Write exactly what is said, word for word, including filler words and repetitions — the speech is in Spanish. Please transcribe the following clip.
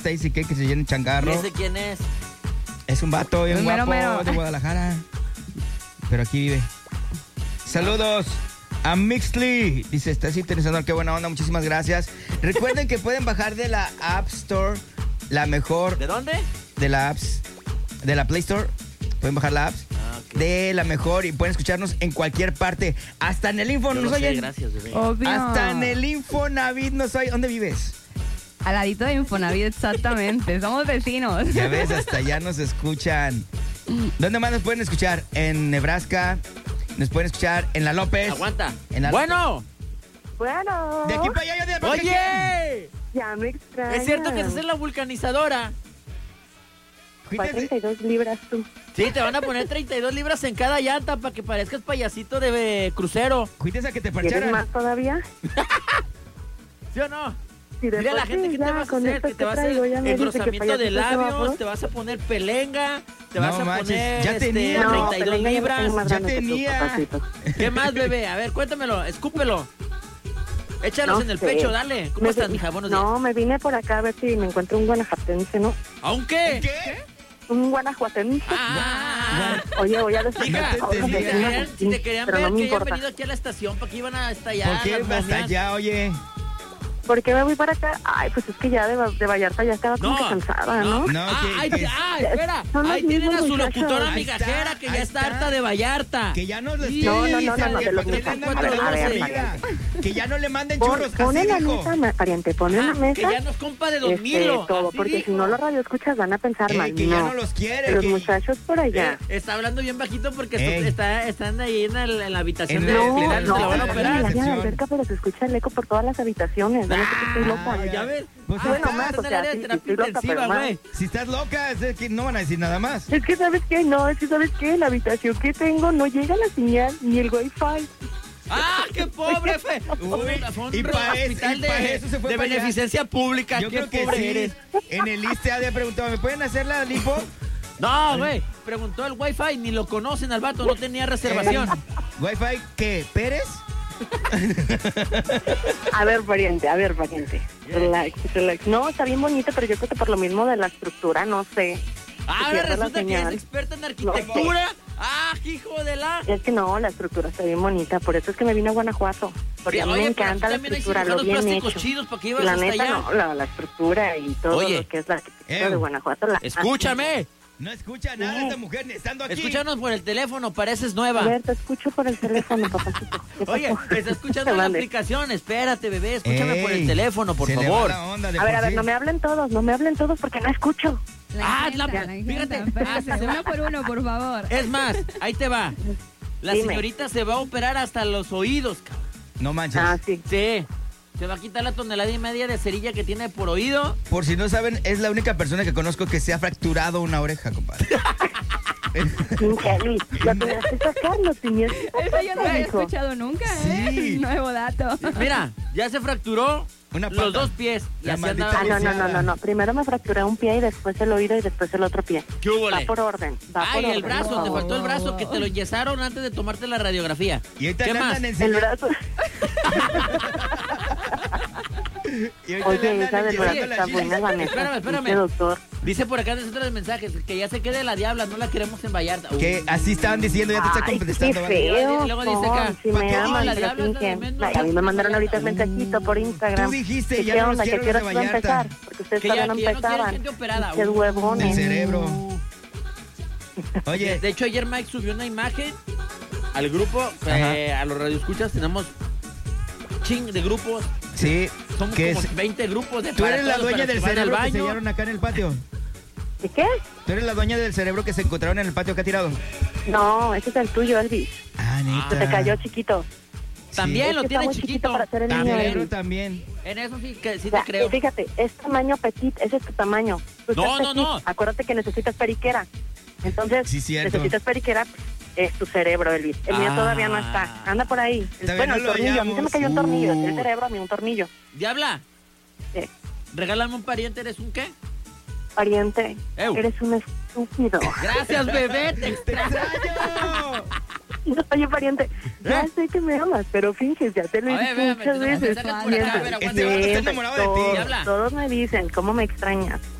Dice que, que se llena el changarro. ¿Y ese quién es? Es un vato bien Mero, guapo mero. de Guadalajara. Pero aquí vive. Saludos a Mixly. Dice, estás interesado, qué buena onda, muchísimas gracias. Recuerden que pueden bajar de la App Store la mejor... ¿De dónde? De la apps, de la Play Store. Pueden bajar la apps. Ah, ok. De la mejor y pueden escucharnos en cualquier parte. Hasta en el Info Yo nos lo sé, oyen. gracias, bebé. Obvio. Hasta en el Infonavit nos oyen. ¿Dónde vives? Al ladito de Infonavit, exactamente. Somos vecinos. Ya ves, hasta allá nos escuchan. ¿Dónde más nos pueden escuchar? En Nebraska. Nos pueden escuchar en La López. Aguanta. En la Bueno. Bueno. De aquí para allá, yo de para acá. Oye. Ya me extrañas. ¿Es cierto que estás en la vulcanizadora? ¿Para Cuídate. treinta y dos libras tú? Sí, te van a poner treinta y dos libras en cada llanta para que parezcas payasito de eh, crucero. Cuídese a que te ¿Quieres parcharan. más todavía? ¿Sí o no? Si de Dile a la por sí gente qué te ya vas a con hacer, esto que te vas a traigo, hacer ya me dice que engrosamiento de payasito labios, semáforo. te vas a poner pelenga, te No vas a manches, poner ya este, tenía. No, treinta y dos pelenga ya libras. tengo más Ya grande que tú, tenía. papacito. ¿Qué más, bebé? A ver, cuéntamelo, escúpelo. Échalos No en el sé. pecho, dale. ¿Cómo Me estás, vi- mija? Buenos días. No, me vine por acá a ver si me encuentro un guanajuatense, ¿no? ¿Aunque? ¿Qué? Un guanajuatense. Ah, Oye, voy a decir... hija, No te si entendí. te querían, si te querían pero ver, no me que hayan importa. venido aquí a la estación, ¿para qué iban hasta allá? ¿Por qué las hasta momias? allá, oye? ¿Por qué me voy para acá? Ay, pues es que ya de, de Vallarta ya estaba como No, que cansada, ¿no? No, ah, que- ay, que- ah, espera. Son los Ahí tienen a mismos su muchachos. locutora Ahí migajera está, que ahí ya está está. harta de Vallarta. Que ya no les Sí, No, no, no, no, no, que de los ¿para qué le mismos. andan A ver, con a ver, grosería? Que ya no le manden Pon, churros, pon así en la dijo. mesa, ma- pariente, pon en Ah, la que mesa ya no es compa de Don este, Milo. todo, así porque si dijo. no los radioescuchas van a pensar Eh, mal. que no. ya no los quiere. Los que- muchachos por allá. Eh, está hablando bien bajito porque Ey. esto- está, están ahí en, el- en la habitación En de la- No, Pilar, no, se la van a no, operar. en la Recepción. alberca, pero se escucha el eco por todas las habitaciones. Yo no sé que estoy loca. Ah, ya ves. Pues Ah, bueno, está más, en o el sea, área de sí, terapia sí, loca, intensiva, pero más. güey. Si estás loca, es que no van a decir nada más. Es que, ¿sabes qué? No, es que, ¿sabes qué? La habitación que tengo no llega la señal ni el wifi. ¡Ah, qué pobre, fe! Uy, Fue un y pa' eso- hospital y pa' de, eso se fue de pa' allá. beneficencia pública. Yo ¡Qué creo que pobre sí. eres! En el ISSSTE había preguntado, ¿me pueden hacer la lipo? No, güey. Preguntó el wifi, ni lo conocen al vato, no tenía reservación. Eh, ¿Wi-Fi qué? ¿Pérez? A ver, pariente, a ver, pariente. Relax, relax. No, está bien bonito, pero yo creo que por lo mismo de la estructura, no sé. Ah, Se ahora pierde la resulta que es señal. experta en arquitectura. ¡Ah, hijo de la! Es que no, la estructura está bien bonita, por eso es que me vine a Guanajuato. Porque Sí, a mí oye, me pero encanta aquí la también hay estructura, lo cirujanos bien plásticos hecho. chidos, ¿para qué ibas La hasta neta, allá? no, la, la estructura y todo Oye. lo que es la arquitectura Ew. de Guanajuato. La, ¡Escúchame! No escucha nada esta mujer ni estando aquí. Escúchanos por el teléfono, pareces A nueva. ver, te escucho por el teléfono, papacito. ¿Qué Oye, pasó? te está escuchando en la Mande. aplicación. Espérate, bebé, escúchame por el Ey, teléfono, por se le va favor. la onda de A ver, por a ver, sí. no me hablen todos, no me hablen todos porque no escucho. Ah, La la- la fíjate, fíjate. ah, se- se- Uno por uno, por favor. Es más, ahí te va. La Dime. señorita se va a operar hasta los oídos, cabrón. No manches. Ah, sí. Sí. Se va a quitar la tonelada y media de cerilla que tiene por oído. Por si no saben, es la única persona que conozco que se ha fracturado una oreja, compadre. Pinche Luis, lo tenías que sacar, lo tenías que sacar. Eso yo no lo había hijo. escuchado nunca, Sí. ¿eh? Nuevo dato. Mira, ya se fracturó Una los pata. dos pies. Y La así maldita andaba. Ah, no, no, no, no, no. Primero me fracturé un pie y después el oído y después el otro pie. ¿Qué hubo, Va le? por orden, va Ay, por el orden. brazo, te faltó el brazo que te lo enyesaron antes de tomarte la radiografía. Y ahorita ¿Qué le más? andan El enseñando. brazo. Y ahorita le Oye, andan esa del brazo enseñando la está chicha. buena, Vanessa. Espérame, espérame. Dice doctor. Dice por acá en el centro de mensajes que ya se quede la diabla, no la queremos en Vallarta. Uh. Que así estaban diciendo, ya te está Ay, contestando. qué ¿vale? feo. Luego dice acá, son, si ¿pa' me qué aman, la pero diabla es la de fingen. menos? Ay, a mí me mandaron ahorita el mensajito por Instagram. Tú dijiste, ¿Qué ya no los onda? ¿Qué quiero quieres los de va a empezar? Vallarta. Porque ustedes Que ya, todavía no que ya no quieren empezaban. gente operada. Qué Uh. huevones. El cerebro. Oye, De hecho, ayer Mike subió una imagen al grupo, eh, a los radioescuchas tenemos ching de grupos. sí, Somos que como es- veinte grupos de tú para eres la todos, dueña para del los que van cerebro al que se baño. hallaron acá en el patio. ¿Y qué? Tú eres la dueña del cerebro que se encontraron en el patio acá tirado. No, ese es el tuyo, Elvis. Ah, neta. Se te cayó chiquito. También Es lo que tiene está muy chiquito. para ser el El niño cerebro Elvis. también. En eso sí, que sí O sea, te creo. fíjate, es tamaño petit, ese es tu tamaño. Tú No, estás no, petit, no. Acuérdate que necesitas periquera. Entonces, Sí, cierto. necesitas periquera, es tu cerebro, Elvis. El mío Ah. todavía no está. Anda por ahí. Todavía Bueno, no el lo tornillo. A mí se hallamos. me cayó un tornillo. Uh. El cerebro, a mí un tornillo. Diabla, Sí. regálame un pariente, ¿eres un qué? Pariente, Ew. eres un estúpido. Gracias, bebé, te ¡Te extraño. extraño! Oye, pariente, ya sé que me amas, pero finges, ya te lo he A ver, dicho espérame, muchas tú no me veces. sacas por acá, a ver, Este aguanta, vato está aguanta. enamorado de ti. Todos, Habla. todos me dicen, ¿cómo me extrañas?